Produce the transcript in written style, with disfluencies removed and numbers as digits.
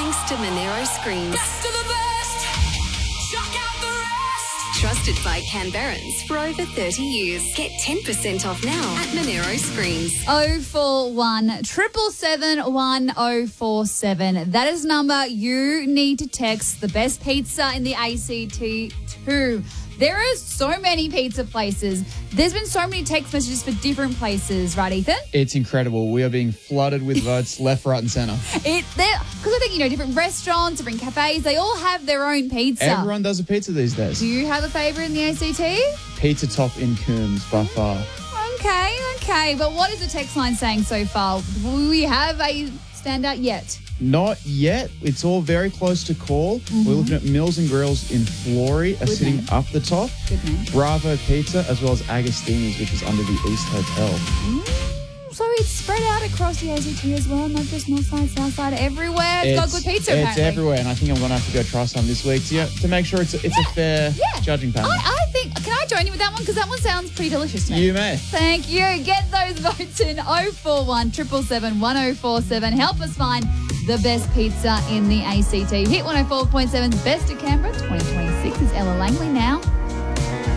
Thanks to Monero Screens. Best of the best. Chuck out the rest. Trusted by Canberrans for over 30 years. Get 10% off now at Monero Screens. 041 777 1047. That is the number you need to text. The best pizza in the ACT to. There are so many pizza places. There's been so many text messages for different places, right, Ethan? It's incredible. We are being flooded with votes left, right and centre. Because I think, different restaurants, different cafes, they all have their own pizza. Everyone does a pizza these days. Do you have a favourite in the ACT? Pizza Top in Coombs by far. Okay. But what is the text line saying so far? Do we have a standout yet? Not yet. It's all very close to call. We're looking at Mills and Grills in Flory are sitting name. up the top. Good name. Bravo Pizza as well as Agostini's, which is under the East Hotel. So it's spread out across the ACT as well, not just north side, south side, everywhere. It's got good pizza, It's apparently. everywhere, and I think I'm going to have to go try some this week to make sure it's a fair judging panel. I think, can I join you with that one? Because that one sounds pretty delicious to me. You may. Thank you. Get those votes in 041 777 1047. Help us find the best pizza in the ACT. Hit 104.7's Best of Canberra 2026 is Ella Langley now.